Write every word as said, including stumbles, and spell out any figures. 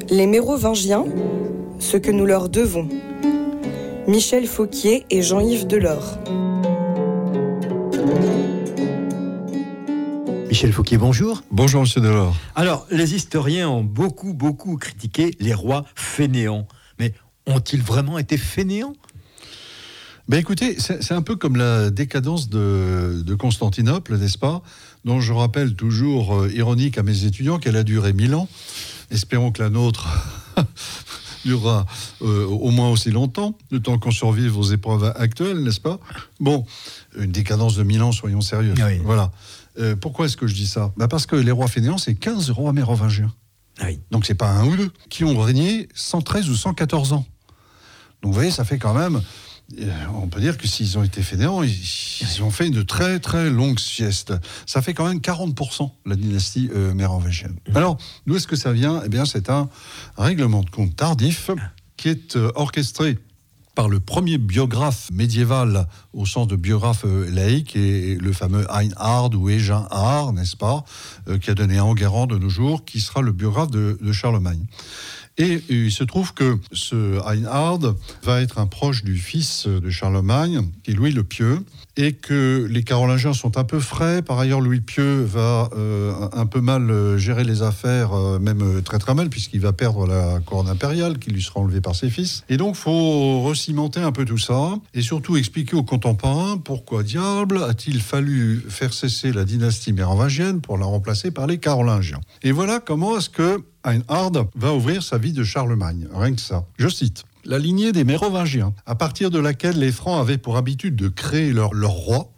Les Mérovingiens, ce que nous leur devons. Michel Fauquier et Jean-Yves Delors. Michel Fauquier, bonjour. Bonjour, monsieur Delors. Alors, les historiens ont beaucoup, beaucoup critiqué les rois fainéants. Mais ont-ils vraiment été fainéants ? Ben écoutez, c'est, c'est un peu comme la décadence de, de Constantinople, n'est-ce pas ? Dont je rappelle toujours, euh, ironique à mes étudiants, qu'elle a duré mille ans. Espérons que la nôtre durera euh, au moins aussi longtemps, le temps qu'on survive aux épreuves actuelles, n'est-ce pas ? Bon, une décadence de mille ans, soyons sérieux. Oui. Voilà. Euh, pourquoi est-ce que je dis ça ? Ben parce que les rois fainéants, c'est quinze rois mérovingiens. Oui. Donc c'est pas un ou deux, qui ont régné cent treize ou cent quatorze ans. Donc vous voyez, ça fait quand même... On peut dire que s'ils ont été fainéants, ils, ils ont fait une très très longue sieste. Ça fait quand même quarante pour cent la dynastie euh, mérovingienne. Mmh. Alors, d'où est-ce que ça vient ? Eh bien, c'est un règlement de compte tardif qui est euh, orchestré par le premier biographe médiéval au sens de biographe euh, laïque, et le fameux Einhard ou Égin-Hard, n'est-ce pas, euh, qui a donné un Enguerrand de nos jours, qui sera le biographe de, de Charlemagne. Et il se trouve que ce Einhard va être un proche du fils de Charlemagne, qui est Louis le Pieux, et que les Carolingiens sont un peu frais. Par ailleurs, Louis le Pieux va euh, un peu mal gérer les affaires, euh, même très très mal, puisqu'il va perdre la couronne impériale qui lui sera enlevée par ses fils. Et donc, il faut recimenter un peu tout ça, et surtout expliquer aux contemporains pourquoi diable a-t-il fallu faire cesser la dynastie mérovingienne pour la remplacer par les Carolingiens. Et voilà comment est-ce que Einhard va ouvrir sa vie de Charlemagne, rien que ça. Je cite. La lignée des Mérovingiens, à partir de laquelle les Francs avaient pour habitude de créer leur, leur roi,